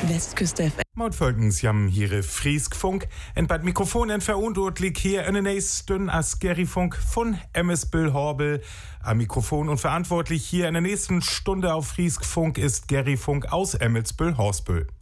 Westküste FM. Maut folgens jam hier Frieskfunk. En bei Mikrofon en verantwortlich hier in der nächsten as Gerryfunk von MS Bill Horbel. Am Mikrofon und verantwortlich hier in der nächsten Stunde auf Frieskfunk ist Gerryfunk aus Emmelsbüll Horsbüll.